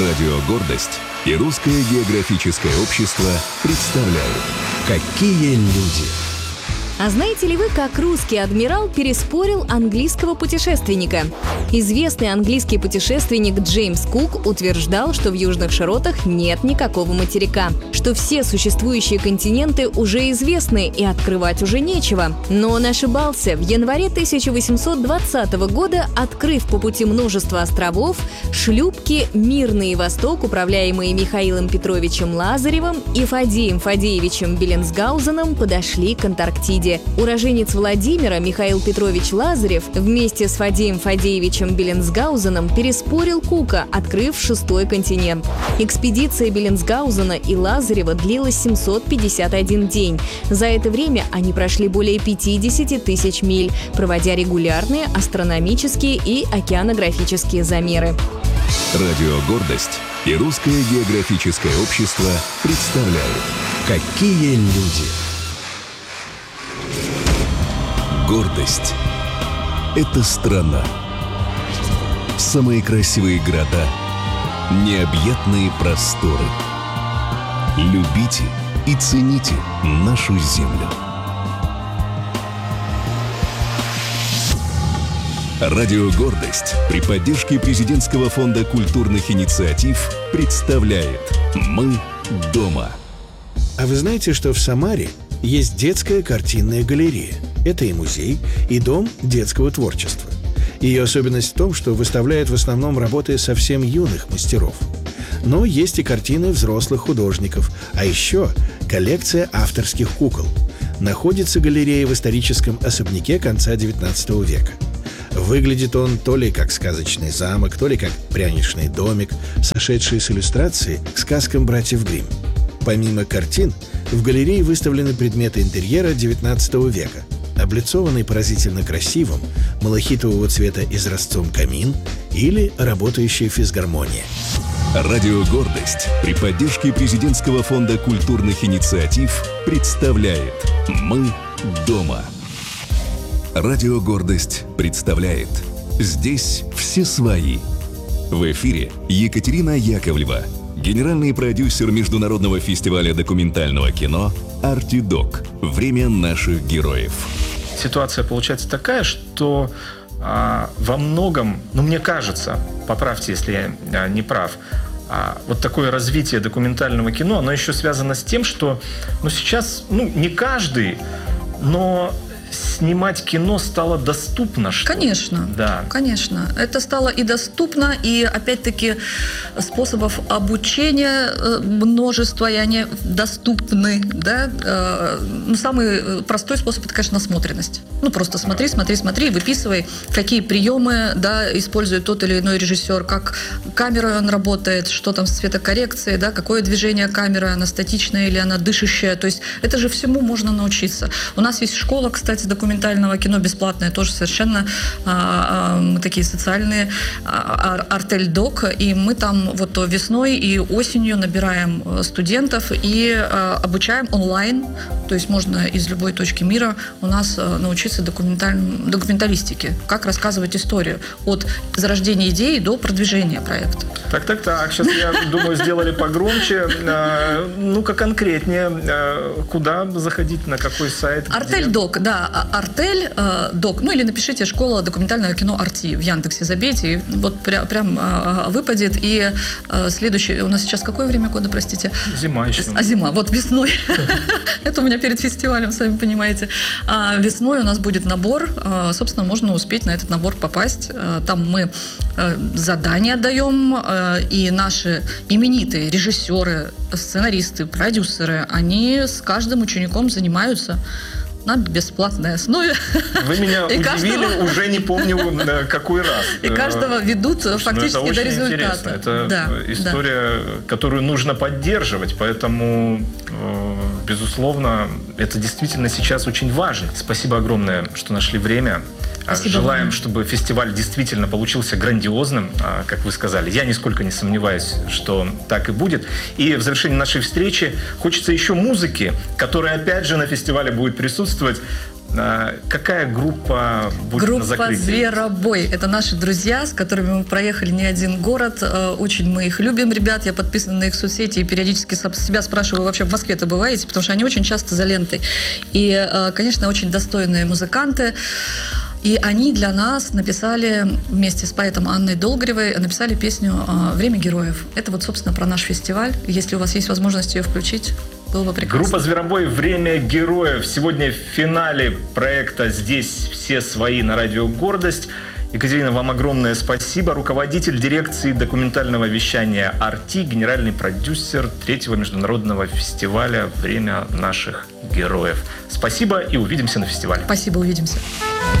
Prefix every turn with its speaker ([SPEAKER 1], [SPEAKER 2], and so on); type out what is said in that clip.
[SPEAKER 1] Радио «Гордость» и Русское географическое общество представляют «Какие люди».
[SPEAKER 2] А знаете ли вы, как русский адмирал переспорил английского путешественника? Известный английский путешественник Джеймс Кук утверждал, что в южных широтах нет никакого материка, что все существующие континенты уже известны и открывать уже нечего. Но он ошибался. В январе 1820 года, открыв по пути множество островов, шлюпки «Мирный Восток», управляемые Михаилом Петровичем Лазаревым и Фадеем Фадеевичем Беллинсгаузеном, подошли к Антарктиде. Уроженец Владимира Михаил Петрович Лазарев вместе с Фадеем Фадеевичем Беллинсгаузеном переспорил Кука, открыв шестой континент. Экспедиция Беллинсгаузена и Лазарева длилась 751 день. За это время они прошли более 50 тысяч миль, проводя регулярные астрономические и океанографические замеры.
[SPEAKER 1] Радио «Гордость» и Русское географическое общество представляют «Какие люди». Гордость – это страна. Самые красивые города, необъятные просторы. Любите и цените нашу землю. Радио «Гордость» при поддержке Президентского фонда культурных инициатив представляет «Мы дома».
[SPEAKER 3] А вы знаете, что в Самаре есть детская картинная галерея? Это и музей, и дом детского творчества. Ее особенность в том, что выставляют в основном работы совсем юных мастеров. Но есть и картины взрослых художников, а еще коллекция авторских кукол. Находится галерея в историческом особняке конца XIX века. Выглядит он то ли как сказочный замок, то ли как пряничный домик, сошедший с иллюстрации к сказкам братьев Гримм. Помимо картин, в галерее выставлены предметы интерьера XIX века. Облицованный поразительно красивым, малахитового цвета изразцом камин или работающая физгармония.
[SPEAKER 1] Радио «Гордость» при поддержке Президентского фонда культурных инициатив представляет «Мы дома». Радио «Гордость» представляет «Здесь все свои». В эфире Екатерина Яковлева, генеральный продюсер международного фестиваля документального кино «Артидок. Время наших героев».
[SPEAKER 4] Ситуация получается такая, что во многом, мне кажется, поправьте, если я не прав, вот такое развитие документального кино, оно еще связано с тем, что сейчас не каждый, но снимать кино стало доступно, что ли?
[SPEAKER 5] Конечно,
[SPEAKER 4] да.
[SPEAKER 5] Конечно. Это стало и доступно, и, опять-таки, способов обучения множество, и они доступны, да. Самый простой способ – это, конечно, насмотренность. Просто смотри, выписывай, какие приемы, да, использует тот или иной режиссер, как камера он работает, что там с цветокоррекцией, да, какое движение камеры, она статичная или она дышащая. То есть это же всему можно научиться. У нас есть школа, кстати, документального кино бесплатное, тоже совершенно мы такие социальные, Артельдок, и мы там весной и осенью набираем студентов и обучаем онлайн, то есть можно из любой точки мира у нас научиться документалистике, как рассказывать историю от зарождения идеи до продвижения проекта.
[SPEAKER 4] Так, сейчас, я думаю, сделали погромче. Ну-ка конкретнее, куда заходить, на какой сайт?
[SPEAKER 5] Артельдок, да, Артельдок, или напишите «Школа документального кино Арти» в Яндексе, забейте, и прям выпадет. И следующий, у нас сейчас какое время года, простите?
[SPEAKER 4] Зима еще.
[SPEAKER 5] Зима, весной. Это у меня перед фестивалем, сами понимаете. Весной у нас будет набор, собственно, можно успеть на этот набор попасть. Там мы задания даем, и наши именитые режиссеры, сценаристы, продюсеры, они с каждым учеником занимаются на бесплатной основе.
[SPEAKER 4] Вы меня удивили, уже не помню какой раз.
[SPEAKER 5] И каждого ведут фактически до результата.
[SPEAKER 4] Это история, которую нужно поддерживать, поэтому, безусловно, это действительно сейчас очень важно. Спасибо огромное, что нашли время. Спасибо. Желаем, чтобы фестиваль действительно получился грандиозным, как вы сказали. Я нисколько не сомневаюсь, что так и будет. И в завершении нашей встречи хочется еще музыки, которая опять же на фестивале будет присутствовать. какая группа будет на закрытии?
[SPEAKER 5] Группа «Зверобой». Это наши друзья, с которыми мы проехали не один город. Очень мы их любим, ребят. Я подписана на их соцсети и периодически себя спрашиваю, вообще в Москве-то бываете? Потому что они очень часто за лентой. И, конечно, очень достойные музыканты. И они для нас написали, вместе с поэтом Анной Долгоревой, написали песню «Время героев». Это вот, собственно, про наш фестиваль. Если у вас есть возможность ее включить, было бы прекрасно.
[SPEAKER 4] Группа «Зверобой», «Время героев». Сегодня в финале проекта «Здесь все свои» на радио «Гордость». Екатерина, вам огромное спасибо. Руководитель дирекции документального вещания «Арти», генеральный продюсер 3-го международного фестиваля «Время наших героев». Спасибо и увидимся на фестивале.
[SPEAKER 5] Спасибо, увидимся.